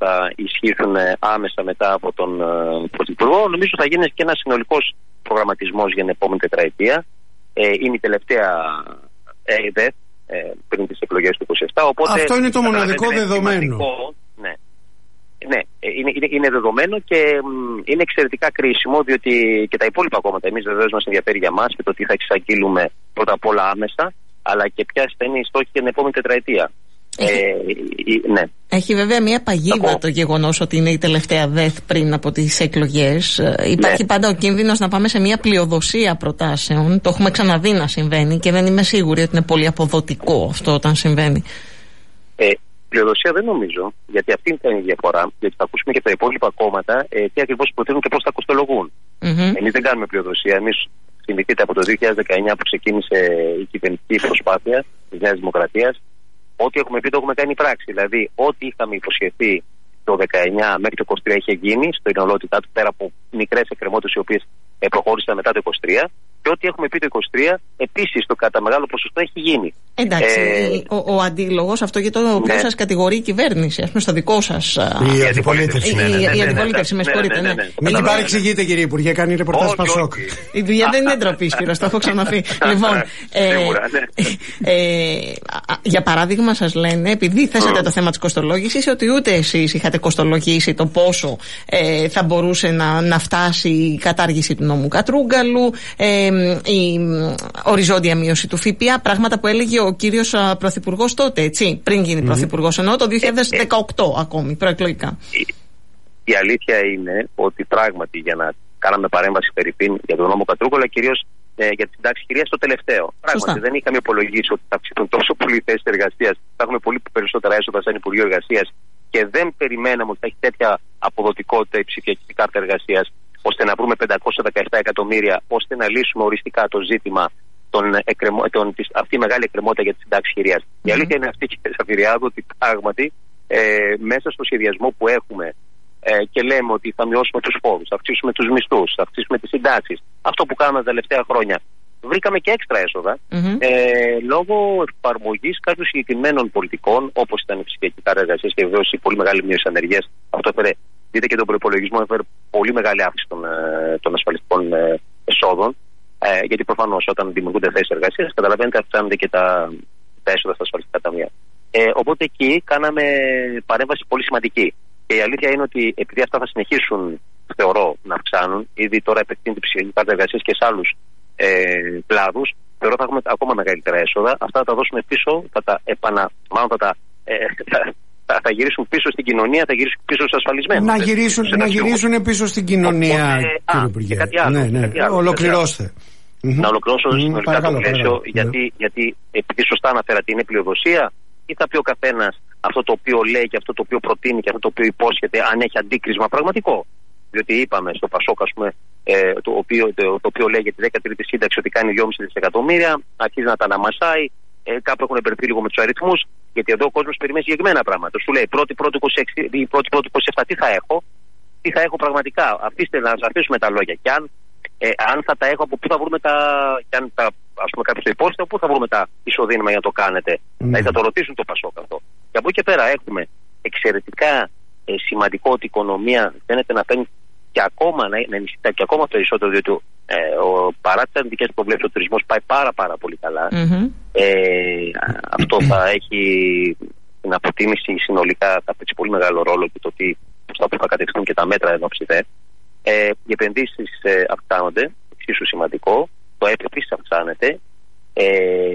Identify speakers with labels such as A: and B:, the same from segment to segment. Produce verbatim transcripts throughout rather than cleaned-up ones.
A: θα ισχύσουν άμεσα μετά από τον ε, Πρωθυπουργό. Νομίζω θα γίνει και ένας συνολικός προγραμματισμός για την επόμενη τετραετία. Ε, είναι η τελευταία ε, ΕΔΕΘ ε, πριν τις εκλογές του είκοσι επτά. Οπότε,
B: αυτό είναι το μοναδικό δεδομένο.
A: Σημαντικό, ναι. Ναι, είναι, είναι, είναι δεδομένο και μ, είναι εξαιρετικά κρίσιμο, διότι και τα υπόλοιπα κόμματα, εμείς βεβαίως μας ενδιαφέρει για μας και το τι θα εξαγγείλουμε πρώτα απ' όλα άμεσα, αλλά και ποια θα είναι η στόχη για την επόμενη τετραετία.
C: Έχει,
A: ε, ναι.
C: Έχει βέβαια μια παγίδα
A: Κακό.
C: το γεγονός ότι είναι η τελευταία ΔΕΘ πριν από τις εκλογές. Υπάρχει ναι. πάντα ο κίνδυνος να πάμε σε μια πλειοδοσία προτάσεων. Το έχουμε ξαναδεί να συμβαίνει και δεν είμαι σίγουρη ότι είναι πολύ αποδοτικό αυτό όταν συμβαίνει.
A: Ε, πλειοδοσία δεν νομίζω, γιατί αυτή είναι η διαφορά. Γιατί θα ακούσουμε και τα υπόλοιπα κόμματα ε, τι ακριβώς προτείνουν και πώς θα κοστολογούν. Mm-hmm. Εμείς δεν κάνουμε πλειοδοσία. Εμείς, θυμηθείτε, από το δύο χιλιάδες δεκαεννιά που ξεκίνησε η κυβερνητική προσπάθεια της Νέας Δημοκρατίας, ό,τι έχουμε πει το έχουμε κάνει πράξη. Δηλαδή, ό,τι είχαμε υποσχεθεί το δεκαεννιά μέχρι το είκοσι τρία είχε γίνει στην ενολότητά του, πέρα από μικρές εκκρεμότητες οι οποίες προχώρησαν μετά το είκοσι τρία. Και ό,τι έχουμε πει το είκοσι τρία, επίσης το κατά μεγάλο ποσοστό έχει γίνει.
C: Εντάξει,
A: ε,
C: ο, ο αντίλογος, αυτό για το οποίο ναι. σας κατηγορεί η κυβέρνηση, ας πούμε στο δικό σας.
B: Η αντιπολίτευση.
C: Η αντιπολίτευση, με συγχωρείτε.
B: Μην την παρεξηγείτε, κύριε Υπουργέ, κάνει ρεπορτάζ Πασόκ.
C: Η δουλειά δεν είναι ντροπή, Σπύρος, το έχω ξαναπεί. Λοιπόν, για παράδειγμα, σας λένε, επειδή θέσατε το θέμα της κοστολόγησης, ότι ούτε εσείς είχατε κοστολογήσει το πόσο θα μπορούσε να φτάσει η κατάργηση του νόμου Κατρούγκαλου, η οριζόντια μείωση του ΦΠΑ, πράγματα που έλεγε ο κύριος Πρωθυπουργός τότε, έτσι, πριν γίνει mm-hmm. Πρωθυπουργός, ενώ το δύο χιλιάδες δεκαοκτώ ακόμη, προεκλογικά.
A: Η, η αλήθεια είναι ότι πράγματι για να κάναμε παρέμβαση περίπου για τον νόμο Κατρούγκαλου, αλλά κυρίως ε, για τη συντάξη κυρίας το τελευταίο. Πράγματι Σωστά. δεν είχαμε υπολογίσει ότι θα αυξηθούν τόσο πολύ θέσεις εργασίας, θα έχουμε πολύ περισσότερα έσοδα σαν Υπουργείο Εργασίας και δεν περιμέναμε ότι θα έχει τέτοια αποδοτικότητα η ψηφιακή κάρτα εργασίας, ώστε να βρούμε πεντακόσια δεκαεπτά εκατομμύρια, ώστε να λύσουμε οριστικά το ζήτημα των εκκρεμο, των, της, αυτή η μεγάλη εκκρεμότητα για τη συντάξη χειρίας. Mm-hmm. Η αλήθεια είναι αυτή, κύριε Σαφυριάδου, ότι πράγματι ε, μέσα στο σχεδιασμό που έχουμε ε, και λέμε ότι θα μειώσουμε τους φόρους, θα αυξήσουμε τους μισθούς, θα αυξήσουμε τις συντάξεις, αυτό που κάναμε τα τελευταία χρόνια, βρήκαμε και έξτρα έσοδα mm-hmm. ε, λόγω εφαρμογής κάποιων συγκεκριμένων πολιτικών, όπως ήταν η ψηφιακή κάρτα εργασίας και βεβαίως η πολύ μεγάλη μείωση ανεργίας. Αυτό έφερε, δείτε και τον προϋπολογισμό, έφερε πολύ μεγάλη αύξηση των, των ασφαλιστικών εσόδων. Ε, γιατί προφανώς όταν δημιουργούνται θέσεις εργασίας, καταλαβαίνετε, αυξάνονται και τα, τα έσοδα στα ασφαλιστικά ταμεία. Ε, οπότε εκεί κάναμε παρέμβαση πολύ σημαντική. Και η αλήθεια είναι ότι επειδή αυτά θα συνεχίσουν, θεωρώ, να αυξάνουν, ήδη τώρα επεκτείνεται η ψηφιακή κάρτα εργασίας και σε άλλους ε, κλάδους, θεωρώ θα έχουμε ακόμα μεγαλύτερα έσοδα. Αυτά θα τα δώσουμε πίσω, θα τα επανα. Μάλλον θα τα. Ε, θα, θα, θα γυρίσουν πίσω στην κοινωνία, θα γυρίσουν πίσω στους ασφαλισμένους.
B: Να γυρίσουν, να γυρίσουν πίσω στην κοινωνία,
A: οπότε,
B: κύριε Υπουργέ.
A: Κάτι άλλο,
B: ναι, ναι.
A: κάτι άλλο,
B: Ολοκληρώστε.
A: Mm-hmm. Να ολοκληρώσω mm-hmm. συνολικά παρακαλώ, το πλαίσιο, παρακαλώ. Γιατί, yeah. γιατί επειδή σωστά αναφέρατε είναι πλειοδοσία, ή θα πει ο καθένας αυτό το οποίο λέει και αυτό το οποίο προτείνει και αυτό το οποίο υπόσχεται, αν έχει αντίκρισμα πραγματικό. Διότι είπαμε στο Πασόκ, ας πούμε, ε, το, οποίο, το, το οποίο λέει για τη δέκατη τρίτη σύνταξη ότι κάνει δυόμισι δισεκατομμύρια, αρχίζει να τα αναμασάει, ε, κάπου έχουν εμπερθεί λίγο με τους αριθμούς, γιατί εδώ ο κόσμος περιμένει συγκεκριμένα πράγματα. Σου λέει πρώτη πρώτη είκοσι επτά τι θα έχω, τι θα έχω πραγματικά. Αφήστε να σας αφήσουμε τα λόγια. Και αν Ε, αν θα τα έχω, από πού θα βρούμε τα. Και αν τα, ας πούμε, κάποιο το υπόσχεται, πού θα βρούμε τα ισοδύναμα για να το κάνετε. Mm. Δηλαδή θα το ρωτήσουν το Πασόκ αυτό. Και από εκεί και πέρα έχουμε εξαιρετικά ε, σημαντικό ότι η οικονομία φαίνεται να παίρνει και ακόμα να, να ενισχύεται και ακόμα περισσότερο, διότι ε, ο, παρά τις αρνητικές προβλέψεις ο τουρισμός πάει πάρα πάρα πολύ καλά. Mm-hmm. Ε, αυτό θα έχει την αποτίμηση συνολικά, θα παίξει πολύ μεγάλο ρόλο και το τι, που θα κατευθύνουν και τα μέτρα ενώ ψηφέ. Ε, οι επενδύσεις ε, αυξάνονται, εξίσου σημαντικό, το ΑΕΠ επίσης αυξάνεται. Ε,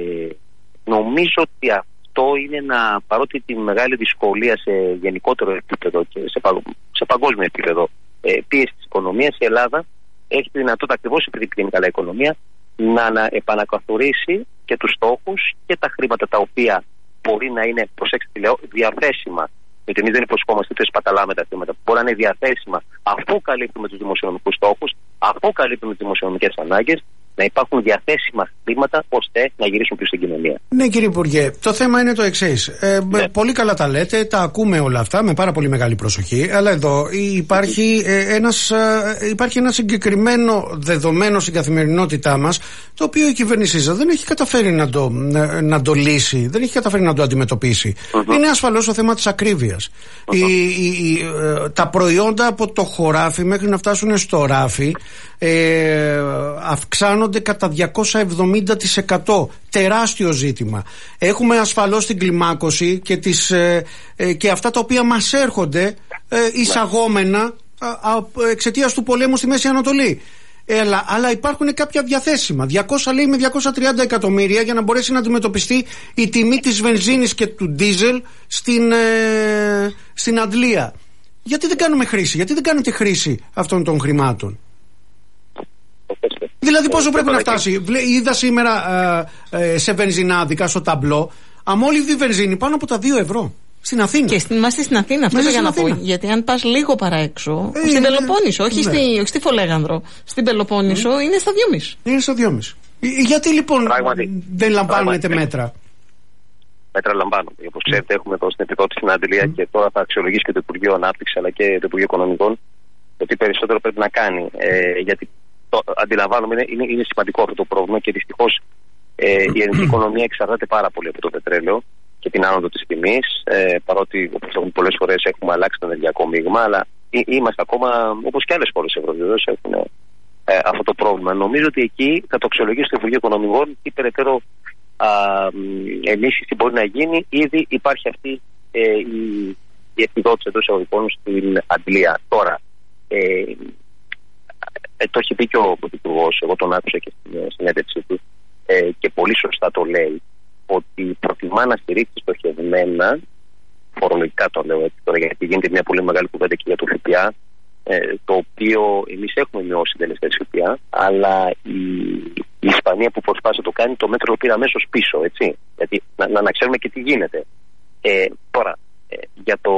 A: νομίζω ότι αυτό είναι ένα, παρότι τη μεγάλη δυσκολία σε γενικότερο επίπεδο και σε, παγκο, σε παγκόσμιο επίπεδο ε, πίεση της οικονομίας, η Ελλάδα έχει τη δυνατότητα, ακριβώς επειδή πηγαίνει καλά η οικονομία, να, να επανακαθορίσει και τους στόχους και τα χρήματα τα οποία μπορεί να είναι, προσέξτε, λέω, διαθέσιμα. Γιατί εμείς δεν υποσχόμαστε ούτε σπαταλάμε τα χρήματα. Μπορεί να είναι διαθέσιμα αφού καλύπτουμε τους δημοσιονομικούς στόχους, αφού καλύπτουμε τις δημοσιονομικές ανάγκες, να υπάρχουν διαθέσιμα χρήματα ώστε να γυρίσουν πίσω στην κοινωνία.
B: Ναι, κύριε Υπουργέ, το θέμα είναι το εξής. Ε, ναι. Πολύ καλά τα λέτε, τα ακούμε όλα αυτά με πάρα πολύ μεγάλη προσοχή, αλλά εδώ υπάρχει, ε, ένας, ε, υπάρχει ένα συγκεκριμένο δεδομένο στην καθημερινότητά μας, το οποίο η κυβέρνησή σας δεν έχει καταφέρει να το, να, να το λύσει, δεν έχει καταφέρει να το αντιμετωπίσει. Uh-huh. Είναι ασφαλώς το θέμα της ακρίβειας. Uh-huh. Η, η, η, ε, τα προϊόντα από το χωράφι μέχρι να φτάσουν στο ράφι ε, αυξάνονται κατά διακόσια εβδομήντα τοις εκατό. Τεράστιο ζήτημα. Έχουμε ασφαλώς την κλιμάκωση και, τις, ε, ε, και αυτά τα οποία μας έρχονται ε, εισαγόμενα εξαιτίας του πολέμου στη Μέση Ανατολή. Έλα, αλλά υπάρχουν κάποια διαθέσιμα. διακόσια λέει με διακόσια τριάντα εκατομμύρια για να μπορέσει να αντιμετωπιστεί η τιμή της βενζίνης και του ντίζελ στην, ε, στην Αντλία. Γιατί δεν κάνουμε χρήση, γιατί δεν κάνετε χρήση αυτών των χρημάτων? Δηλαδή πόσο πρέπει να φτάσει? Είδα σήμερα ε, ε, σε βενζινάδικα στο ταμπλό αμόλυβδη βενζίνη πάνω από τα δύο ευρώ. Στην Αθήνα.
C: Και στην, είμαστε στην Αθήνα, αυτό για να πω. Γιατί αν πας λίγο παραέξω, ε, στην Πελοπόννησο, όχι, ναι. στη, όχι στη Φολέγανδρο, στην Πελοπόννησο mm. είναι στα δυόμισι.
B: Είναι στα δυόμισι. Γιατί λοιπόν Πράγματι. δεν λαμβάνετε Πράγματι. μέτρα?
A: Μέτρα λαμβάνονται. Όπως ξέρετε, έχουμε εδώ στην επικρότηση στην Αντιλία mm. και τώρα θα αξιολογήσει και το Υπουργείο Ανάπτυξη αλλά και το Υπουργείο Οικονομικών το τι περισσότερο πρέπει να κάνει. Ε, γιατί το αντιλαμβάνομαι, είναι, είναι, είναι σημαντικό αυτό το πρόβλημα και δυστυχώς ε, η ελληνική οικονομία εξαρτάται πάρα πολύ από το πετρέλαιο και την άνοδο της τιμής, ε, παρότι όπως έχουμε πολλές φορές έχουμε αλλάξει το ενεργειακό μείγμα, αλλά εί, είμαστε ακόμα, όπως και άλλες χώρες Ευρωβουλευτές, έχουν ε, αυτό το πρόβλημα. Νομίζω ότι εκεί θα το αξιολογήσει το Υπουργείο Οικονομικών τι περαιτέρω ενίσχυση μπορεί να γίνει. Ήδη υπάρχει αυτή ε, η, η επιδότηση εντός εισαγωγικών στην Αντλία. Τώρα, ε, ε, το έχει πει και ο Πρωθυπουργός, εγώ τον άκουσα και στην συνέντευξή του ε, και πολύ σωστά το λέει, ότι προτιμά να στηρίξει στοχευμένα, φορολογικά το λέω έτσι τώρα, γιατί γίνεται μια πολύ μεγάλη κουβέντα και για το ΦΠΑ, ε, το οποίο εμείς έχουμε μειώσει τελεστές ΦΠΑ, αλλά η, η Ισπανία που προσπάθησε να το κάνει, το μέτρο το πήρε αμέσως πίσω, έτσι. Γιατί να, να, να ξέρουμε και τι γίνεται. Ε, τώρα, ε, για, το,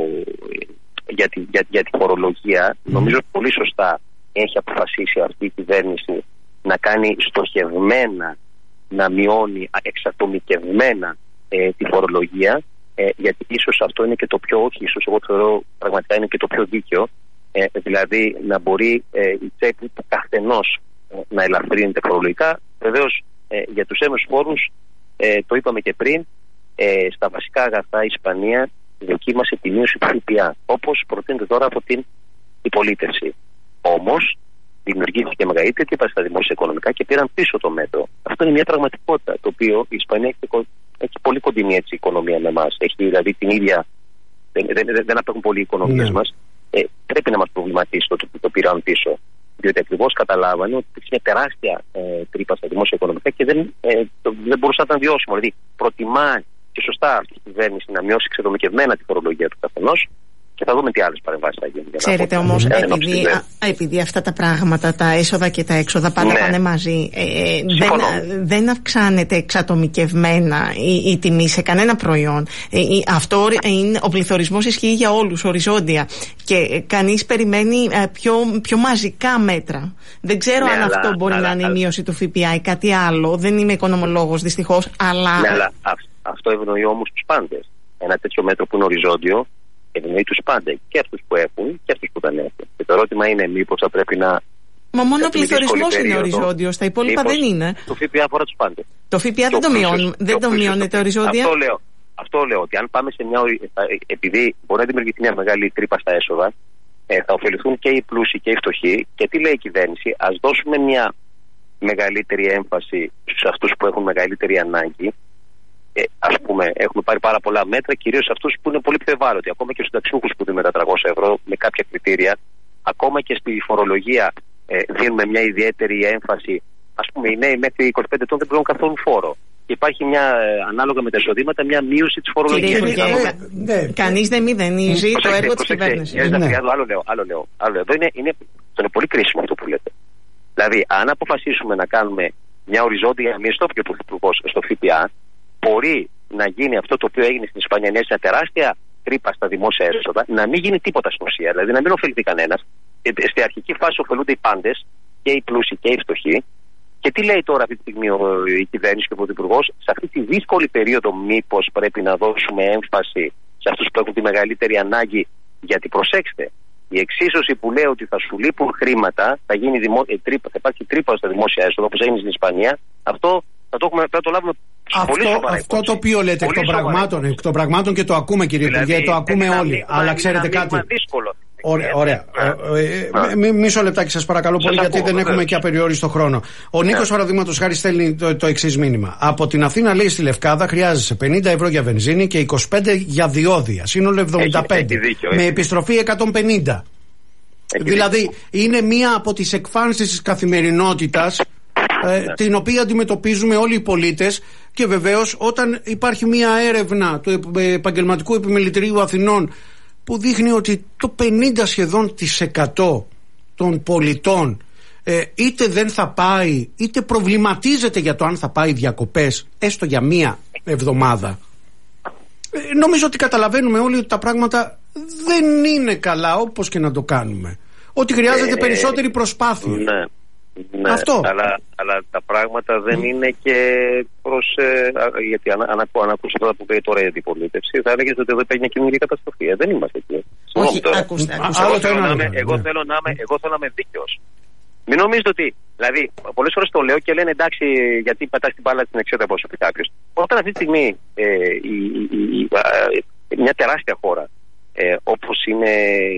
A: για, τη, για, για τη φορολογία, νομίζω πολύ σωστά έχει αποφασίσει αυτή η κυβέρνηση να κάνει στοχευμένα, να μειώνει εξατομικευμένα ε, τη φορολογία, ε, γιατί ίσως αυτό είναι και το πιο, όχι ίσως εγώ θεωρώ πραγματικά είναι και το πιο δίκαιο, ε, δηλαδή να μπορεί ε, η τσέπη του καθενός ε, να ελαφρύνεται φορολογικά. Βεβαίως ε, για τους έμεσους φόρους, ε, το είπαμε και πριν, ε, στα βασικά αγαθά η Ισπανία δοκίμασε τη μείωση του ΦΠΑ, όπως προτείνεται τώρα από την υπολίτευση. Όμως δημιουργήθηκε μεγαλύτερη επίπτωση στα δημόσια οικονομικά και πήραν πίσω το μέτρο. Αυτό είναι μια πραγματικότητα, το οποίο η Ισπανία έχει, έχει πολύ κοντινή έτσι, οικονομία με εμάς. Έχει δηλαδή την ίδια. Δεν, δεν, δεν, δεν απέχουν πολύ οι οικονομίες yeah. μας. Ε, πρέπει να μας προβληματίσει το ότι το, το πήραν πίσω. Διότι ακριβώς καταλάβανε ότι υπήρξε μια τεράστια ε, τρύπα στα δημόσια οικονομικά και δεν, ε, το, δεν μπορούσε να ήταν βιώσιμο. Δηλαδή, προτιμά και σωστά αυτή η κυβέρνηση να μειώσει εξατομικευμένα τη φορολογία του καθενός. Και θα δούμε τι άλλες παρεμβάσεις θα γίνουν.
C: Ξέρετε όμως, επειδή, επειδή αυτά τα πράγματα, τα έσοδα και τα έξοδα πάντα ναι. πάνε μαζί, ε, δεν, δεν αυξάνεται εξατομικευμένα η, η τιμή σε κανένα προϊόν. Ε, αυτό είναι, ο πληθωρισμός ισχύει για όλους, οριζόντια. Και κανείς περιμένει ε, πιο, πιο μαζικά μέτρα. Δεν ξέρω ναι, αν αλλά, αυτό μπορεί αλλά, να είναι αλλά, η μείωση του ΦΠΑ ή κάτι άλλο. Δεν είμαι οικονομολόγος δυστυχώς, αλλά.
A: Ναι, αλλά αυτό ευνοεί όμως τους πάντες. Ένα τέτοιο μέτρο που είναι οριζόντιο ευνοεί τους πάντες, και αυτούς που έχουν και αυτούς που δεν έχουν. Και το ερώτημα είναι μήπως θα πρέπει να.
C: Μα μόνο ο πληθωρισμός είναι οριζόντιος, τα υπόλοιπα δεν είναι.
A: Το ΦΠΑ αφορά τους πάντες.
C: Το ΦΠΑ δεν το, μειώνει, δεν το μειώνεται οριζόντια.
A: Αυτό λέω. Αυτό λέω ότι αν πάμε σε μια. Επειδή μπορεί να δημιουργηθεί μια μεγάλη τρύπα στα έσοδα, ε, θα ωφεληθούν και οι πλούσιοι και οι φτωχοί. Και τι λέει η κυβέρνηση, ας δώσουμε μια μεγαλύτερη έμφαση στους αυτούς που έχουν μεγαλύτερη ανάγκη. Ε, ας πούμε, έχουμε πάρει πάρα πολλά μέτρα, κυρίως αυτούς που είναι πολύ πιο ευάλωτοι. Ακόμα και στους συνταξιούχους που δίνουμε τα τριακόσια ευρώ με κάποια κριτήρια, ακόμα και στη φορολογία ε, δίνουμε μια ιδιαίτερη έμφαση. Ας πούμε, οι νέοι μέχρι είκοσι πέντε ετών δεν πληρώνουν καθόλου φόρο. Και υπάρχει μια, ε, ανάλογα με τα εισοδήματα, μια μείωση της φορολογίας.
C: Κανείς δεν μηδενίζει το έργο της κυβέρνησης.
A: Άλλο λέω, άλλο λέω. Άλλο λέω. Εδώ είναι, είναι, είναι πολύ κρίσιμο αυτό που λέτε. Δηλαδή, αν αποφασίσουμε να κάνουμε μια οριζόντια μείωση, το είπε ο στο ΦΠΑ, μπορεί να γίνει αυτό το οποίο έγινε στην Ισπανία, μια τεράστια τρύπα στα δημόσια έσοδα, να μην γίνει τίποτα στην ουσία. Δηλαδή να μην ωφεληθεί κανένας. Στη αρχική φάση ωφελούνται οι πάντες, και οι πλούσιοι και οι φτωχοί, Και τι λέει τώρα αυτή τη στιγμή η κυβέρνηση και ο Πρωθυπουργός? Σε αυτή τη δύσκολη περίοδο, μήπως πρέπει να δώσουμε έμφαση σε αυτούς που έχουν τη μεγαλύτερη ανάγκη? Γιατί προσέξτε, η εξίσωση που λέει ότι θα σου λείπουν χρήματα, θα, γίνει δημο... τρύπα, θα υπάρξει τρύπα στα δημόσια έσοδα, όπως έγινε στην Ισπανία, αυτό θα το, έχουμε, θα το λάβουμε
B: αυτό,
A: πολύ σοβαρά.
B: Αυτό το οποίο λέτε εκ των, πραγμάτων, εκ των πραγμάτων και το ακούμε, κύριε δηλαδή, Υπουργέ, το ακούμε όλοι. Ένα, αλλά ξέρετε ένα κάτι.
A: Δύσκολο.
B: Ωραία. ωραία. Ε, ε, μισό λεπτάκι σας παρακαλώ πολύ, γιατί ακούω, δεν βέβαια. Έχουμε και απεριόριστο χρόνο. Ο Νίκος, yeah. παραδείγματος χάρη, στέλνει το, το εξής μήνυμα. Από την Αθήνα, λέει, στη Λευκάδα χρειάζεσαι πενήντα ευρώ για βενζίνη και είκοσι πέντε για διόδια. Σύνολο εβδομήντα πέντε. Έχει, έχει δίκιο, με έχει. Επιστροφή εκατόν πενήντα. Έχει δηλαδή δίκιο. Είναι μία από τις εκφάνσεις της καθημερινότητας ε, yeah. την οποία αντιμετωπίζουμε όλοι οι πολίτες. Και βεβαίως όταν υπάρχει μία έρευνα του Επαγγελματικού Επιμελητηρίου Αθηνών που δείχνει ότι το πενήντα σχεδόν της εκατό των πολιτών ε, είτε δεν θα πάει, είτε προβληματίζεται για το αν θα πάει διακοπές έστω για μία εβδομάδα, ε, νομίζω ότι καταλαβαίνουμε όλοι ότι τα πράγματα δεν είναι καλά όπως και να το κάνουμε, ότι χρειάζεται ε, περισσότερη προσπάθεια.
A: Ναι. Ναι,
B: αυτό.
A: Αλλά, αλλά τα πράγματα δεν mm. είναι και προς. Ε, γιατί αν, αν, αν ακούσει αυτά που λέει τώρα η αντιπολίτευση, θα έλεγε ότι εδώ υπάρχει μια κοινωνική καταστροφή. Ε, δεν είμαστε εκεί.
C: Όχι, ακούστε. Εγώ θέλω να
A: είμαι δίκαιος. Μην νομίζετε ότι. Δηλαδή, πολλές φορές το λέω και λένε εντάξει, γιατί πατάς την μπάλα στην εξέδρα όπως πει κάποιος. Όταν αυτή τη στιγμή ε, η, η, η, η, μια τεράστια χώρα ε, όπως είναι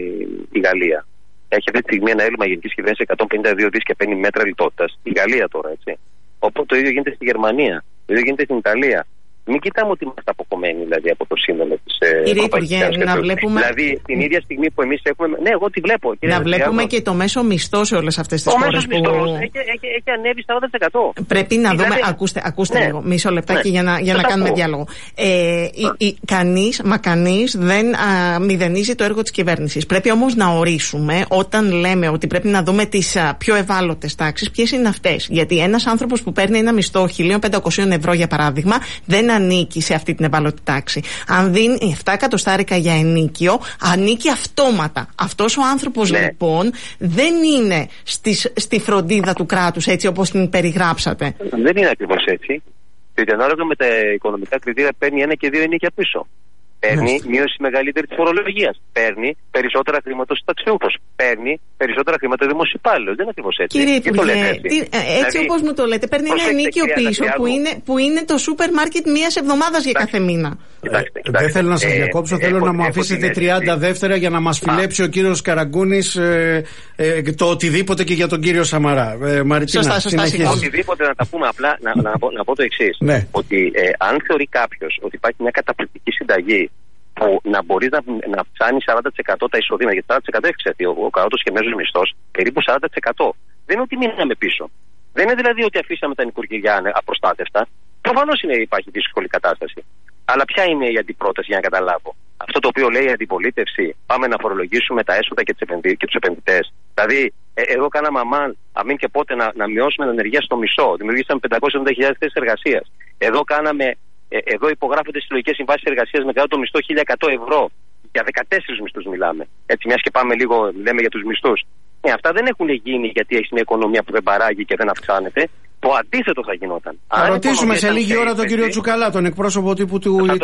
A: η Γαλλία. Έχει αυτή τη στιγμή ένα έλλειμμα γενικής κυβέρνησης εκατόν πενήντα δύο δισεκατομμύρια και παίρνει μέτρα λιτότητας. Η Γαλλία τώρα, έτσι. Οπότε το ίδιο γίνεται στη Γερμανία, το ίδιο γίνεται στην Ιταλία. Μην κοιτάμε ότι είμαστε αποκομμένοι δηλαδή, από το σύνολο της Ευρωπαϊκής Ένωσης. Να βλέπουμε. Δηλαδή την ίδια στιγμή που εμείς έχουμε. Ναι, εγώ τη βλέπω.
C: Να βλέπουμε και το μέσο μισθό σε όλες αυτές τις χώρες.
A: Το μέσο μισθό που... έχει, έχει, έχει ανέβει σαράντα τοις εκατό.
C: Πρέπει να δηλαδή... δούμε. Ακούστε, ακούστε ναι. λίγο, μισό λεπτάκι ναι. για να, για να κάνουμε πω. διάλογο. Ε, κανείς, μα κανείς δεν α, μηδενίζει το έργο της κυβέρνησης. Πρέπει όμως να ορίσουμε όταν λέμε ότι πρέπει να δούμε τις α, πιο ευάλωτες τάξεις, ποιες είναι αυτές. Γιατί ένας άνθρωπος που παίρνει ένα μισθό χίλια πεντακόσια ευρώ για παράδειγμα δεν ανήκει σε αυτή την ευάλωτη τάξη. Αν δίνει επτά εκατοστάρικα για ενίκιο, ανήκει αυτόματα. Αυτός ο άνθρωπος ναι. λοιπόν δεν είναι στις, στη φροντίδα του κράτους έτσι όπως την περιγράψατε.
A: Δεν είναι ακριβώς έτσι. Διότι ανάλογα με τα οικονομικά κριτήρια παίρνει ένα και δύο ενίκια πίσω. Παίρνει yes. μείωση μεγαλύτερη της φορολογίας. Παίρνει περισσότερα χρήματα στους ταξιούχους. Παίρνει περισσότερα χρήματα δημοσιοπάλληλος. Δεν είναι ακριβώς έτσι.
C: Κύριε Υπουργέ, έτσι, έτσι δηλαδή, όπως μου το λέτε, παίρνει ένα ενίκιο πίσω που είναι, που είναι το σούπερ μάρκετ μιας εβδομάδας για κάθε μήνα.
B: Κοιτάξτε, κοιτάξτε. Δεν θέλω να σας διακόψω, ε, θέλω έχω, να μου αφήσετε τριάντα δεύτερα για να μας φιλέψει ο κύριος Καραγκούνης ε, ε, το οτιδήποτε και για τον κύριο Σαμαρά. Ε, Μαριτίνα,
C: σωστά, σωστά,
A: οτιδήποτε να τα πούμε απλά, να, να, να, να πω το εξής. Ναι. Ότι ε, αν θεωρεί κάποιος ότι υπάρχει μια καταπληκτική συνταγή που να μπορεί να, να αυξάνει σαράντα τοις εκατό τα εισοδήματα, γιατί σαράντα τοις εκατό έχει ξεφύγει ο, ο κατώτατος και μέσος μισθός, περίπου σαράντα τοις εκατό. Δεν είναι ότι μείναμε πίσω. Δεν είναι δηλαδή ότι αφήσαμε τα νοικοκυριά απροστάτευτα. Προφανώς υπάρχει δύσκολη κατάσταση. Αλλά ποια είναι η αντιπρόταση για να καταλάβω? Αυτό το οποίο λέει η αντιπολίτευση, πάμε να φορολογήσουμε τα έσοδα και, και τους επενδυτές. Δηλαδή, ε, εδώ κάναμε αμάν, αμήν και πότε να, να μειώσουμε την ενεργεία στο μισό. Δημιουργήσαμε πεντακόσιες εβδομήντα χιλιάδες θέσεις εργασίας. Εδώ κάναμε. Ε, εδώ υπογράφονται συλλογικές συμβάσεις εργασίας με κατώτατο μισθό χίλια εκατό ευρώ. Για δεκατέσσερις μισθούς μιλάμε. Έτσι, μιας και πάμε λίγο, λέμε για τους μισθούς. Ε, αυτά δεν έχουν γίνει γιατί έχει μια οικονομία που δεν παράγει και δεν αυξάνεται. Το αντίθετο θα γινόταν.
B: Θα ρωτήσουμε σε λίγη ώρα τον κύριο Τσουκαλά, τον εκπρόσωπο τύπου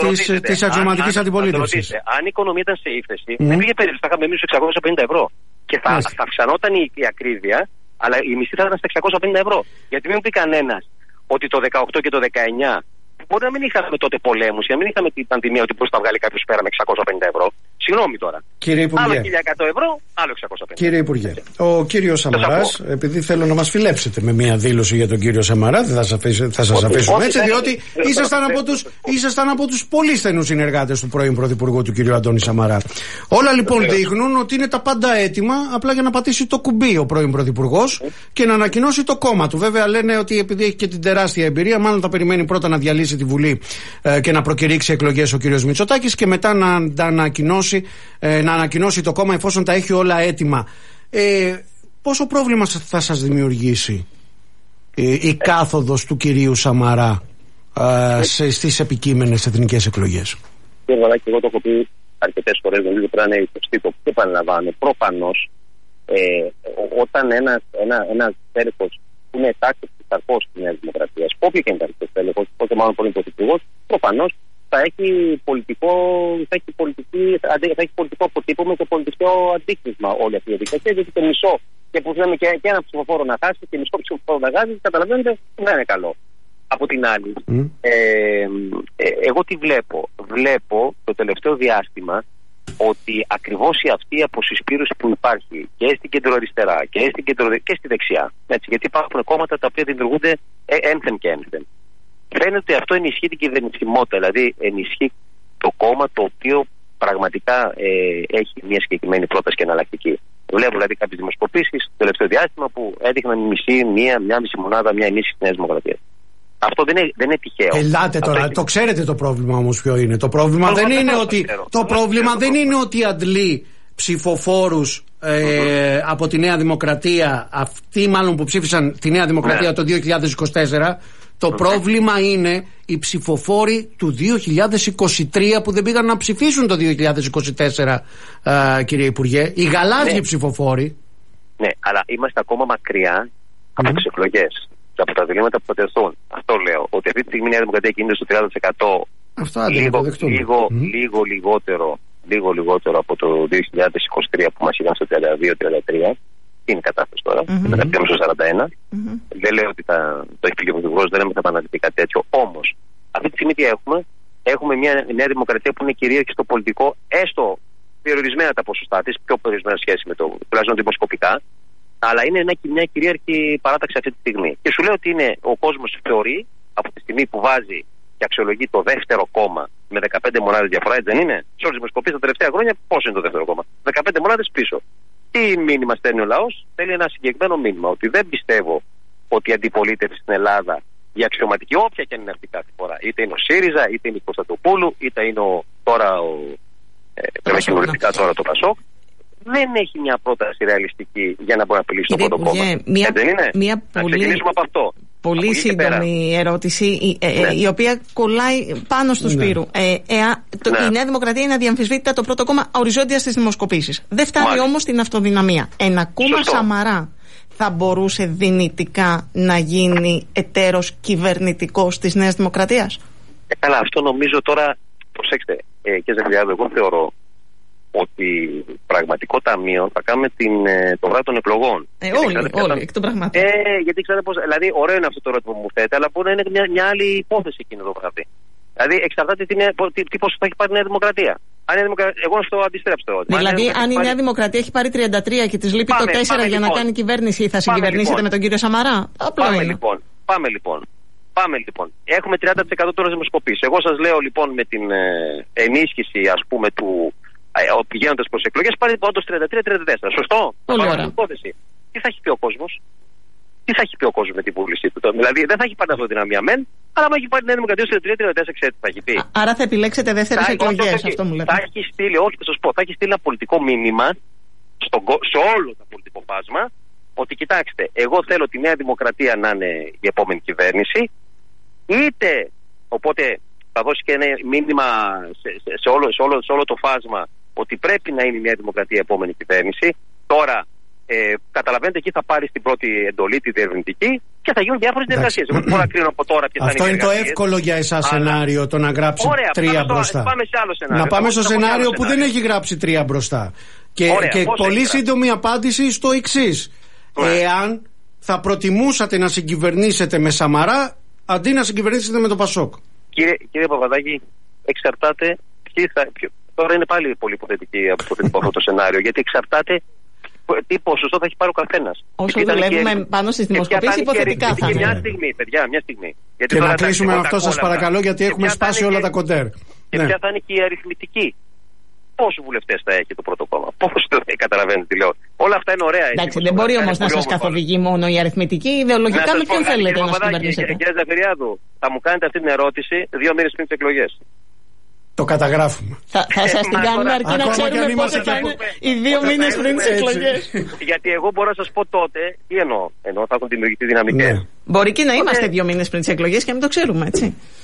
B: της αξιωματικής αντιπολίτευσης.
A: Αν η οικονομία ήταν σε ύφεση, mm. δεν πήγε περίπου, θα είχαμε εμείς εξακόσια πενήντα ευρώ. Και θα, θα αυξανόταν η, η ακρίβεια, αλλά η μισθή θα ήταν στα εξακόσια πενήντα ευρώ. Γιατί μην πει κανένας ότι το δεκαοκτώ και το δεκαεννιά. Μπορεί να μην είχαμε τότε πολέμους, για να μην είχαμε την πανδημία ότι μπορεί να βγάλει κάποιο πέρα με εξακόσια πενήντα ευρώ. Συγγνώμη τώρα.
B: Κύριε Υπουργέ.
A: Άλλο χίλια εκατό ευρώ, άλλο εξακόσια πενήντα.
B: Κύριε Υπουργέ, ο κύριος Σαμαράς, επειδή θέλω να μας φιλέψετε με μια δήλωση για τον κύριο Σαμαρά, δεν θα σας, αφήσω, θα σας αφήσουμε έτσι, διότι ήσασταν από, τους, ήσασταν από τους πολύ στενούς συνεργάτες του πρώην Πρωθυπουργού του κύριου Αντώνη Σαμαρά. Όλα λοιπόν δείχνουν ότι είναι τα πάντα έτοιμα απλά για να πατήσει το κουμπί ο πρώην Πρωθυπουργός και να ανακοινώσει το κόμμα του. Βέβαια λένε ότι επειδή έχει και την τεράστια εμπειρία, μάλλον θα περιμένει πρώτα να διαλύσει τη Βουλή ε, και να προκηρύξει εκλογές ο κύριος Μητσοτάκης και μετά να, να, ανακοινώσει, ε, να ανακοινώσει το κόμμα εφόσον τα έχει όλα έτοιμα. Ε, πόσο πρόβλημα θα σας δημιουργήσει ε, η κάθοδος του κυρίου Σαμαρά ε, σε, στις επικείμενες εθνικές εκλογές?
A: Κύριε Βαλάκη, εγώ το έχω πει αρκετές φορές, νομίζω πρέπει να είναι υποστή το που επαναλαμβάνω. Προφανώς ε, όταν ένας ένα, ένα τέρκος που είναι τάξη καρπός της Νέας Δημοκρατίας, όποιο και είναι το τέλεχος, όσο μάλλον πολύ πρωθυπουργός, προφανώς θα έχει πολιτικό, θα έχει πολιτική, θα έχει πολιτικό αποτύπωμα και πολιτικό αντίκρισμα όλη αυτή η διαδικασία, γιατί το μισό και που λέμε και, και ένα ψηφοφόρο να χάσει και μισό ψηφοφόρο να χάσει, καταλαβαίνετε, δεν είναι καλό. Από την άλλη, mm. ε, ε, εγώ τι βλέπω. Βλέπω το τελευταίο διάστημα ότι ακριβώς η αυτή η αποσυσπήρωση που υπάρχει και στην κεντροαριστερά και στην κεντρο, και στη δεξιά, έτσι, γιατί υπάρχουν κόμματα τα οποία δημιουργούνται ένθεν και ένθεν. Φαίνεται ότι αυτό ενισχύει την κυβερνησιμότητα, δηλαδή ενισχύει το κόμμα το οποίο πραγματικά ε, έχει μια συγκεκριμένη πρόταση και εναλλακτική. Βλέπω δηλαδή κάποιες δημοσκοπήσεις το τελευταίο διάστημα που έδειχναν μισή, μία, μια μισή μονάδα, μια ενίσχυση της Νέας Δημοκρατίας. Αυτό δεν είναι, δεν είναι τυχαίο.
B: Ελάτε τώρα, έχει... το ξέρετε το πρόβλημα όμως ποιο είναι. Το πρόβλημα, δεν, είναι ότι, το πρόβλημα δεν είναι ότι αντλεί ψηφοφόρους ε, από τη Νέα Δημοκρατία, αυτοί μάλλον που ψήφισαν τη Νέα Δημοκρατία ναι. το δύο χιλιάδες είκοσι τέσσερα. Το πρόβλημα είναι οι ψηφοφόροι του δύο χιλιάδες είκοσι τρία που δεν πήγαν να ψηφίσουν το δύο χιλιάδες είκοσι τέσσερα, α, κύριε Υπουργέ. Οι γαλάζιοι ναι. ψηφοφόροι.
A: Ναι, αλλά είμαστε ακόμα μακριά από mm. τις εκλογές και από τα διλήμματα που θα τεθούν. Αυτό λέω. Ότι αυτή τη στιγμή η Νέα Δημοκρατία κινείται στο τριάντα τοις εκατό. Αυτό λίγο, λίγο, mm. λίγο, λιγότερο, λίγο λιγότερο από το δύο χιλιάδες είκοσι τρία που μας ήταν στο τριάντα δύο τριάντα τρία. Είναι η κατάσταση τώρα. Mm-hmm. Μετά πήγαμε στο σαράντα ένα. Mm-hmm. Δεν λέω ότι θα, το έχει πει και ο Πρωθυπουργός, δεν λέμε ότι θα επαναληφθεί κάτι τέτοιο. Όμως, αυτή τη στιγμή τι έχουμε. Έχουμε μια Νέα Δημοκρατία που είναι κυρίαρχη στο πολιτικό, έστω περιορισμένα τα ποσοστά τη, πιο περιορισμένα σχέση με το τουλάχιστον δημοσκοπικά. Αλλά είναι μια κυρίαρχη παράταξη αυτή τη στιγμή. Και σου λέω ότι είναι, ο κόσμος θεωρεί, από τη στιγμή που βάζει και αξιολογεί το δεύτερο κόμμα με δεκαπέντε μονάδες διαφορά, έτσι δεν είναι. Σε όλες τις δημοσκοπήσεις τα τελευταία χρόνια, πόσο είναι το δεύτερο κόμμα. δεκαπέντε μονάδες πίσω. Τι μήνυμα στέλνει ο λαός? Θέλει ένα συγκεκριμένο μήνυμα. Ότι δεν πιστεύω ότι η αντιπολίτευση στην Ελλάδα, η αξιωματική, όποια και αν είναι αυτή κάθε φορά, είτε είναι ο ΣΥΡΙΖΑ, είτε είναι η Κωνσταντοπούλου, είτε είναι ο, τώρα ο. Ε, κυβερνητικά τώρα το ΠΑΣΟΚ, δεν έχει μια πρόταση ρεαλιστική για να μπορεί να απειλήσει το πρώτο κόμμα.
C: Μια,
A: δεν είναι?
C: Μια
A: να
C: πολύ,
A: ξεκινήσουμε από αυτό.
C: Πολύ σύντομη ερώτηση, η, ναι. ε, η οποία κολλάει πάνω στο ναι. Σπύρου. Ε, ε, το, ναι. Η Νέα Δημοκρατία είναι αδιαμφισβήτητα το πρώτο κόμμα οριζόντια στις δημοσκοπήσεις. Δεν φτάνει όμως στην αυτοδυναμία. Ένα κόμμα Σωστό. Σαμαρά θα μπορούσε δυνητικά να γίνει εταίρος κυβερνητικός της Νέας Δημοκρατίας?
A: Ε, καλά, αυτό νομίζω τώρα, προσέξτε, ε, και Ζαχαριάδου, εγώ θεωρώ ότι πραγματικό ταμείο θα κάνουμε την, το βράδυ των εκλογών.
C: Ε, όλοι, όλοι, όλοι, εκ των πραγμάτων.
A: Ε, γιατί ξέρετε πώς, δηλαδή, ωραίο είναι αυτό το ερώτημα που μου θέτε, αλλά μπορεί να είναι μια, μια άλλη υπόθεση εκείνο το βράδυ. Δηλαδή, εξαρτάται τι, τι, τι πόσο θα έχει πάρει η Νέα Δημοκρατία. Αν η Δημοκρατία, εγώ να στο αντιστρέψω το ερώτημα.
C: Δηλαδή, αν, αν η Νέα Δημοκρατία έχει πάρει τριάντα τρία και τη λείπει πάμε, το τέσσερα για λοιπόν. να κάνει κυβέρνηση, θα συγκυβερνήσετε λοιπόν. με τον κύριο Σαμαρά? Απλό
A: πάμε
C: είναι.
A: Λοιπόν, πάμε λοιπόν. Πάμε λοιπόν. Έχουμε τριάντα τοις εκατό τώρα δημοσκοπήσεις. Εγώ σας λέω λοιπόν με την ε, ενίσχυση, ας πούμε, του. Πηγαίνοντας προς εκλογές, πάρει όντως τριάντα τρία τριάντα τέσσερα. Σωστό?
C: Πολύ ωραία.
A: Υπόθεση. Τι θα έχει πει ο κόσμος? Τι θα έχει πει ο κόσμος με την βούλησή του? Δηλαδή δεν θα έχει πάρει αυτοδυναμία μεν, αλλά αν έχει πάρει την Νέα Δημοκρατία στο τριάντα τρία τριάντα τέσσερα, ξέρετε τι θα έχει πει.
C: Άρα θα επιλέξετε δεύτερες εκλογές, αυτό μου λέτε.
A: Θα έχει στείλει, όχι θα σας πω, θα έχει στείλει ένα πολιτικό μήνυμα στο, σε όλο το πολιτικό φάσμα ότι κοιτάξτε, εγώ θέλω τη Νέα Δημοκρατία να είναι η επόμενη κυβέρνηση, είτε οπότε θα δώσει και ένα μήνυμα σε, σε, σε, όλο, σε, όλο, σε όλο το φάσμα ότι πρέπει να είναι η Νέα Δημοκρατία η επόμενη κυβέρνηση. Τώρα, ε, καταλαβαίνετε, εκεί θα πάρει την πρώτη εντολή, τη διερευνητική, και θα γίνουν διάφορες διεργασίες. Εγώ δεν μπορώ να κρίνω από τώρα ποιες θα είναι.
B: Αυτό είναι το εύκολο για εσάς αλλά... σενάριο, το να γράψει ωραία, τρία πάμε μπροστά.
A: Πάμε σε άλλο σενάριο.
B: Να πάμε στο σενάριο που δεν έχει γράψει τρία μπροστά. Και, ωραία, και πολύ σύντομη απάντηση στο εξής. Εάν θα προτιμούσατε να συγκυβερνήσετε με Σαμαρά αντί να συγκυβερνήσετε με το ΠΑΣΟΚ?
A: Κύριε, κύριε Παπαδάκη, εξαρτάται ποιοι θα. Ποιο, τώρα είναι πάλι πολύ υποθετική από αυτό το σενάριο, γιατί εξαρτάται τι ποσοστό θα έχει πάρει ο καθένας.
C: Όσο δουλεύουμε και, πάνω στις δημοσκοπήσεις, υποθετικά θα είναι.
A: Μια στιγμή, παιδιά, μια στιγμή.
B: Γιατί και να κλείσουμε με αυτό, σας παρακαλώ, γιατί έχουμε σπάσει όλα τα κοντέρ.
A: Και ναι. ποια θα είναι και η αριθμητική. Πόσους βουλευτές θα έχει το πρώτο κόμμα? Πόσους το καταλαβαίνετε τι λέω? Όλα αυτά είναι ωραία.
C: Εντάξει, δεν μπορεί όμως να σας καθοδηγεί μόνο η αριθμητική. Ιδεολογικά με ποιον θέλετε να συγκυβερνήσετε?
A: Κύριε Ζαχαριάδου, θα μου κάνετε αυτή την ερώτηση δύο μήνες πριν τις εκλογές.
B: Το καταγράφουμε.
C: Θα, θα σας την κάνουμε αρκεί να ξέρουμε πότε θα είναι οι δύο μήνες πριν τις εκλογές.
A: Γιατί εγώ μπορώ να σας πω τότε τι εννοώ. Εννοώ θα έχουν δημιουργηθεί δυναμικές.
C: Μπορεί και να είμαστε δύο μήνες πριν τις εκλογές και να μην το ξέρουμε, έτσι.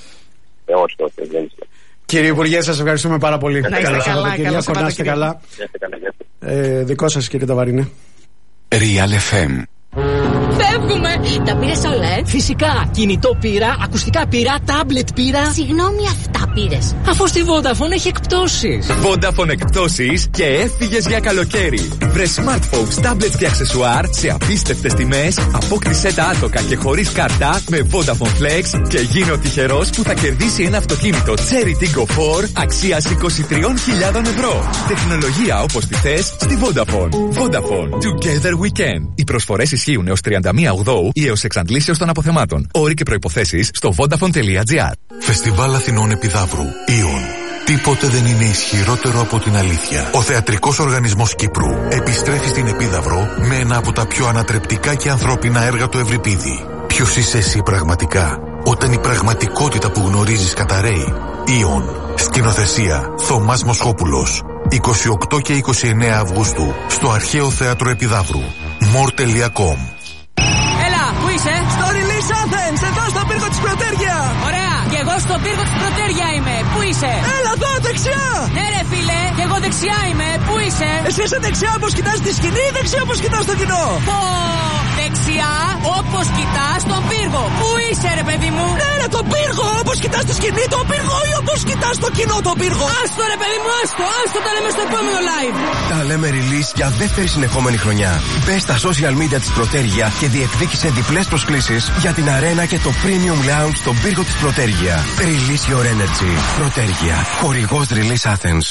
A: Ε, όχι τότε, δεν είναι.
B: Κύριε Υπουργέ, σας ευχαριστούμε πάρα πολύ.
C: Να είστε καλά, καλά,
B: να είστε καλά. Ε, δικό σας, κύριε Ταβαρίνε.
D: Real εφ εμ. Φεύγουμε! Τα πήρες όλα, ε?
E: Φυσικά! Κινητό πήρα, ακουστικά πήρα, τάμπλετ πήρα.
D: Συγγνώμη, αυτά πήρες?
E: Αφού στη Vodafone έχει εκπτώσεις.
F: Vodafone εκπτώσεις και έφυγες για καλοκαίρι. Βρε smartphones, tablets και αξεσουάρ σε απίστευτες τιμές. Απόκτησέ τα άτοκα και χωρίς κάρτα με Vodafone Flex και γίνε ο τυχερός που θα κερδίσει ένα αυτοκίνητο Cherry Tiggo φορ αξίας είκοσι τρεις χιλιάδες ευρώ. Τεχνολογία όπως τη θες στη Vodafone. Vodafone. Together we can. Οι προσφορές ισχύουν έως τριάντα μία Οκτωβρίου ή έως εξαντλήσεως των αποθεμάτων. Όροι και προϋποθέσεις στο vodafone.gr.
G: Φεστιβάλ Αθηνών Επιδαύρου. Ιον. Τίποτε δεν είναι ισχυρότερο από την αλήθεια. Ο Θεατρικός Οργανισμός Κύπρου επιστρέφει στην Επίδαυρο με ένα από τα πιο ανατρεπτικά και ανθρώπινα έργα του Ευρυπίδη. Ποιος είσαι εσύ πραγματικά, όταν η πραγματικότητα που γνωρίζεις καταραίει? Ιον. Σκηνοθεσία Θωμάς Μοσχόπουλος. είκοσι οκτώ και είκοσι εννέα Αυγούστου στο Αρχαίο Θέατρο Επιδαύρου. more τελεία com.
E: Έλα, πού είσαι?
H: Στο Release Athens, εδώ στο πύργο της Πρωτέργεια.
E: Ωραία, και εγώ στο πύργο της Πρωτέργεια είμαι. Πού είσαι?
H: Έλα εδώ, δεξιά.
E: Ναι ρε φίλε, και εγώ δεξιά είμαι. Πού είσαι?
H: Εσύ είσαι δεξιά όπως κοιτάς τη σκηνή ή δεξιά όπως κοιτάς το κοινό?
E: Πω, δεξιά όπως κοιτάς τον πύργο. Πού είσαι ρε παιδί μου?
H: Ναι ρε, τον πύργο, όπως κοιτάς τη σκηνή τον πύργο ή όπως κοιτάς το κοινό τον πύργο?
E: Άστο ρε παιδί μου, άστο, άστο, τα λέμε στο επόμενο live.
I: Τα λέμε release για δεύτερη συνεχόμενη χρονιά. Μπες στα social media της Πρωτέργεια και διεκδίκησε διπλές προσκλήσεις για την αρένα και το premium lounge στον πύργο της Πρωτέργεια. Release your energy. Πρωτέργεια. Χορηγός Release Athens.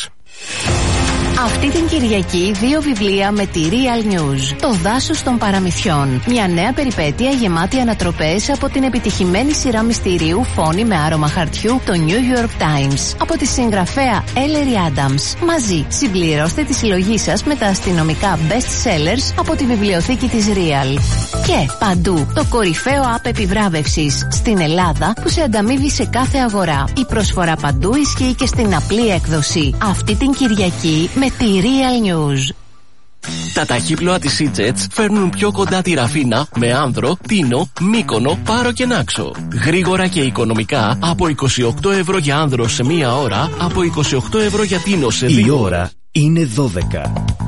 J: Αυτή την Κυριακή δύο βιβλία με τη Real News. Το δάσος των παραμυθιών. Μια νέα περιπέτεια γεμάτη ανατροπές από την επιτυχημένη σειρά μυστηρίου Φόνη με άρωμα χαρτιού, το New York Times. Από τη συγγραφέα Ellery Adams. Μαζί συμπληρώστε τη συλλογή σας με τα αστυνομικά best sellers από τη βιβλιοθήκη της Real. Και παντού το κορυφαίο app επιβράβευσης στην Ελλάδα που σε ανταμείβει σε κάθε αγορά. Η προσφορά παντού ισχύει και στην απλή έκδοση. Αυτή την Κυριακή με τη Real News.
K: Τα ταχύπλοα της Seajets φέρνουν πιο κοντά τη Ραφίνα με Άνδρο, Τίνο, Μύκονο, Πάρο και Νάξο. Γρήγορα και οικονομικά από είκοσι οκτώ ευρώ για Άνδρο σε μία ώρα, από είκοσι οκτώ ευρώ για Τίνο σε δύο.
L: Η ώρα είναι δώδεκα.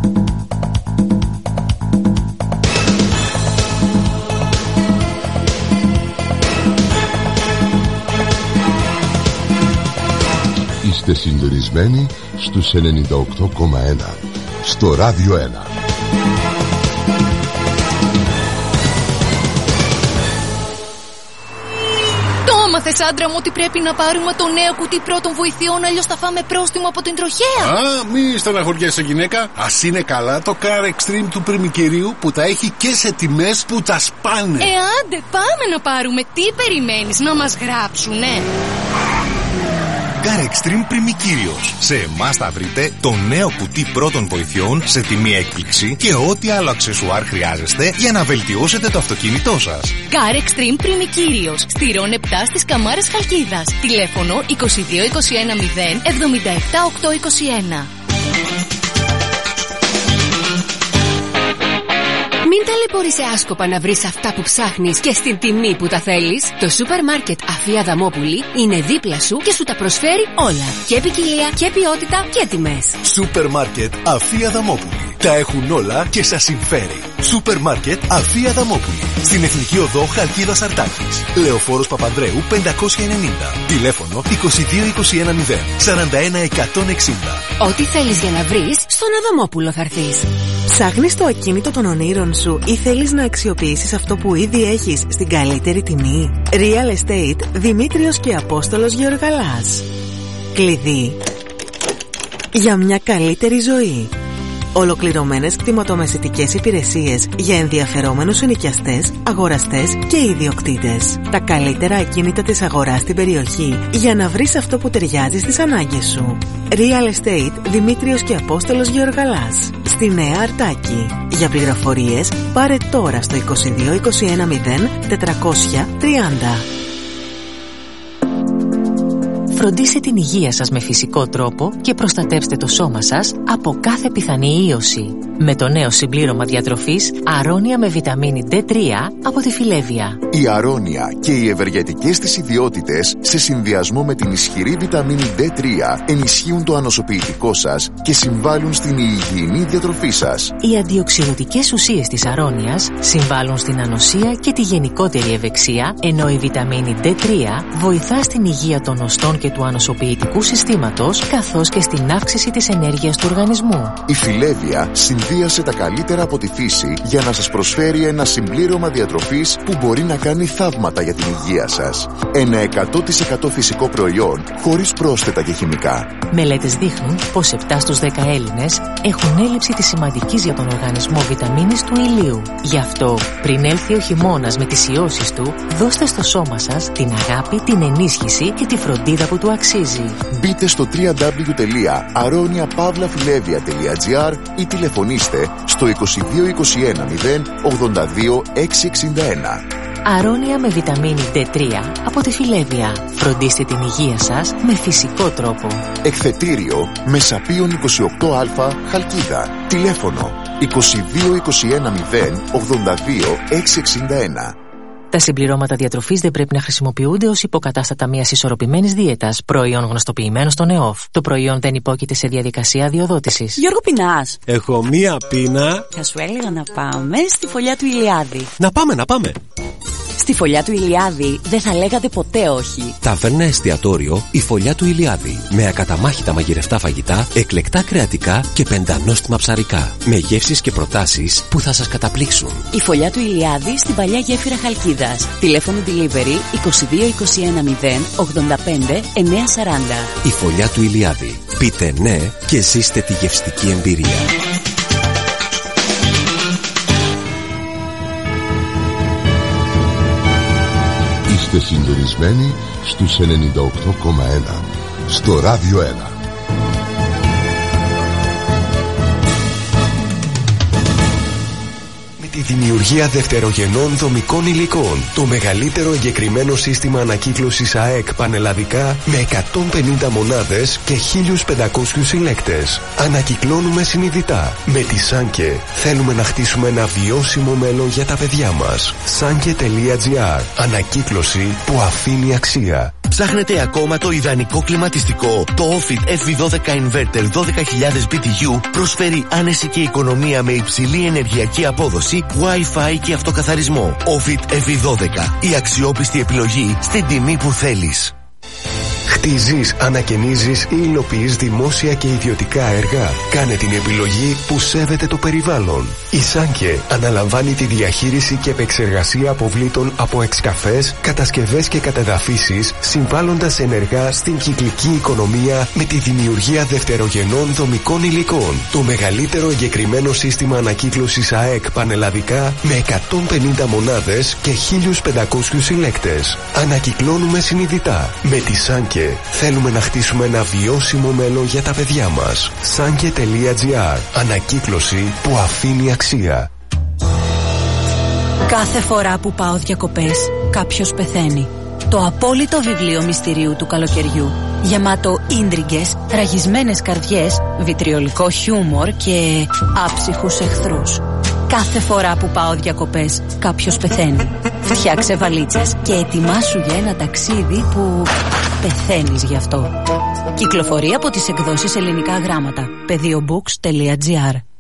M: Είστε συντονισμένοι στους ενενήντα οκτώ κόμμα ένα στο Ράδιο ένα.
N: Το έμαθες άντρα μου ότι πρέπει να πάρουμε το νέο κουτί πρώτων βοηθειών, αλλιώς θα φάμε πρόστιμο από την τροχέα?
O: Α, μη στεναχωριέσαι γυναίκα. Ας είναι καλά το Car Extreme του πριμικυρίου που τα έχει και σε τιμές που τα σπάνε.
N: Ε, άντε, πάμε να πάρουμε. Τι περιμένεις, να μας γράψουνε?
P: Car Extreme Πριμικύριος. Σε εμάς θα βρείτε το νέο κουτί πρώτων βοηθειών σε τιμή έκπληξη και ό,τι άλλο αξεσουάρ χρειάζεστε για να βελτιώσετε το αυτοκίνητό σας.
N: Car Extreme Πριμικύριος. Στηρών επτά στις Καμάρες Χαλκίδας. Τηλέφωνο είκοσι δύο είκοσι ένα μηδέν εβδομήντα επτά οκτακόσια είκοσι ένα. Μην ταλαιπωρείσαι άσκοπα να βρεις αυτά που ψάχνεις και στην τιμή που τα θέλεις. Το σούπερ μάρκετ Αφία Αδαμόπουλη είναι δίπλα σου και σου τα προσφέρει όλα. Και ποικιλία και ποιότητα και τιμές.
Q: Σούπερ μάρκετ Αφία Αδαμόπουλη. Τα έχουν όλα και σας συμφέρει. Σούπερ μάρκετ Αφία Αδαμόπουλη. Στην Εθνική Οδό Χαλκίδας Αρτάκης. Λεωφόρος Παπανδρέου πεντακόσια ενενήντα. Τηλέφωνο είκοσι δύο είκοσι ένα μηδέν σαράντα ένα εκατόν εξήντα.
N: Ό,τι θέλεις για να βρεις, στον Αδαμόπουλο θα έρθεις.
R: Ψάχνεις το ακίνητο των ονείρων σου ή θέλεις να αξιοποιήσεις αυτό που ήδη έχεις στην καλύτερη τιμή? Real Estate Δημήτριος και Απόστολος Γεωργαλάς. Κλειδί για μια καλύτερη ζωή. Ολοκληρωμένες κτηματομεσητικές υπηρεσίες για ενδιαφερόμενους ενοικιαστές, αγοραστές και ιδιοκτήτες. Τα καλύτερα ακίνητα της αγοράς στην περιοχή για να βρεις αυτό που ταιριάζει στις ανάγκες σου. Real Estate Δημήτριος και Απόστολος Γεωργαλάς. Στη Νέα Αρτάκη. Για πληροφορίες πάρε τώρα στο είκοσι δύο είκοσι ένα μηδέν τετρακόσια τριάντα.
S: Φροντίστε την υγεία σας με φυσικό τρόπο και προστατεύστε το σώμα σας από κάθε πιθανή ίωση.
J: Με το νέο συμπλήρωμα διατροφής Αρώνια με βιταμίνη ντι τρία από τη Φιλέβια.
T: Η Αρώνια και οι ευεργετικές της ιδιότητες σε συνδυασμό με την ισχυρή βιταμίνη ντι τρία ενισχύουν το ανοσοποιητικό σας και συμβάλλουν στην υγιεινή διατροφή σας.
J: Οι αντιοξυδοτικές ουσίες της αρώνιας συμβάλλουν στην ανοσία και τη γενικότερη ευεξία, ενώ η βιταμίνη ντι τρία βοηθά στην υγεία των οστών και του ανοσοποιητικού συστήματος, καθώς και στην αύξηση της ενέργειας του οργανισμού.
T: Η Φιλέβια συνδύασε τα καλύτερα από τη φύση για να σας προσφέρει ένα συμπλήρωμα διατροφής που μπορεί να κάνει θαύματα για την υγεία σας. Ένα εκατό τοις εκατό φυσικό προϊόν χωρίς πρόσθετα και χημικά.
J: Μελέτες δείχνουν πως επτά στους δέκα Έλληνες έχουν έλλειψη της σημαντικής για τον οργανισμό βιταμίνης του ηλίου. Γι' αυτό, πριν έλθει ο χειμώνας με τις ιώσεις του, δώστε στο σώμα σας την αγάπη, την ενίσχυση και τη φροντίδα που του αξίζει.
T: Μπείτε στο double-u double-u double-u τελεία aronia pavla filevia τελεία gr ή τηλεφωνήστε στο είκοσι δύο είκοσι ένα μηδέν ογδόντα δύο εξακόσια εξήντα ένα.
J: Αρώνια με βιταμίνη ντι τρία από τη Φιλέβια. Φροντίστε την υγεία σας με φυσικό τρόπο.
T: Εκθετήριο Μεσαπίων είκοσι οκτώ α Χαλκίδα. Τηλέφωνο είκοσι δύο είκοσι ένα μηδέν ογδόντα δύο εξακόσια εξήντα ένα.
J: Τα συμπληρώματα διατροφής δεν πρέπει να χρησιμοποιούνται ως υποκατάστατα μιας ισορροπημένης δίαιτας, προϊόν γνωστοποιημένο στον ΕΟΦ. Το προϊόν δεν υπόκειται σε διαδικασία αδειοδότησης.
U: Γιώργο, πεινάς?
V: Έχω μία πείνα.
U: Θα σου έλεγα να πάμε στη φωλιά του Ηλιάδη.
V: Να πάμε, να πάμε.
U: Στη φωλιά του Ηλιάδη δεν θα λέγατε ποτέ όχι.
V: Ταβέρνα εστιατόριο η Φωλιά του Ηλιάδη. Με ακαταμάχητα μαγειρευτά φαγητά, εκλεκτά κρεατικά και πεντανόστιμα ψαρικά. Με γεύσεις και προτάσεις που θα σας καταπλήξουν.
U: Η Φωλιά του Ηλιάδη στην παλιά γέφυρα Χαλκίδας. Τηλέφωνο delivery είκοσι δύο είκοσι ένα μηδέν ογδόντα πέντε εννιακόσια σαράντα.
V: Η Φωλιά του Ηλιάδη. Πείτε ναι και ζήστε τη γευστική εμπειρία.
M: Είστε συντονισμένοι στους ενενήντα οκτώ κόμμα ένα στο Ράδιο ένα.
Q: Τη δημιουργία δευτερογενών δομικών υλικών. Το μεγαλύτερο εγκεκριμένο σύστημα ανακύκλωσης ΑΕΚ πανελλαδικά με εκατόν πενήντα μονάδες και χίλιους πεντακόσιους συλλέκτες. Ανακυκλώνουμε συνειδητά. Με τη Σάνκε θέλουμε να χτίσουμε ένα βιώσιμο μέλλον για τα παιδιά μας. σάνκε τελεία τζι άρ. Ανακύκλωση που αφήνει αξία.
W: Ψάχνετε ακόμα το ιδανικό κλιματιστικό? Το Ofit εφ βι δώδεκα Inverter δώδεκα χιλιάδες μπι τι γιου προσφέρει άνεση και οικονομία με υψηλή ενεργειακή απόδοση, Wi-Fi και αυτοκαθαρισμό. Ofit εφ βι δώδεκα. Η αξιόπιστη επιλογή στην τιμή που θέλεις.
Q: Χτίζεις, ανακαινίζεις ή υλοποιείς δημόσια και ιδιωτικά έργα? Κάνε την επιλογή που σέβεται το περιβάλλον. Η Σάνκε αναλαμβάνει τη διαχείριση και επεξεργασία αποβλήτων από εξκαφές, κατασκευές και κατεδαφίσεις, συμβάλλοντας ενεργά στην κυκλική οικονομία με τη δημιουργία δευτερογενών δομικών υλικών. Το μεγαλύτερο εγκεκριμένο σύστημα ανακύκλωσης ΑΕΚ πανελλαδικά με εκατόν πενήντα μονάδες και χίλιους πεντακόσιους συλλέκτες. Ανακυκλώνουμε συνειδητά. Με τη Σάνκε θέλουμε να χτίσουμε ένα βιώσιμο μέλλον για τα παιδιά μας. σάνκε τελεία τζι άρ. Ανακύκλωση που αφήνει αξία.
U: Κάθε φορά που πάω διακοπές, κάποιος πεθαίνει. Το απόλυτο βιβλίο μυστηρίου του καλοκαιριού. Γεμάτο ίντριγκες, ραγισμένες καρδιές, βιτριολικό χιούμορ και άψυχους εχθρούς. Κάθε φορά που πάω διακοπές, κάποιος πεθαίνει. Φτιάξε βαλίτσες και ετοιμάσου για ένα ταξίδι που πεθαίνεις γι' αυτό. Κυκλοφορεί από τις εκδόσεις Ελληνικά Γράμματα. παιδίομπooks τελεία τζι άρ.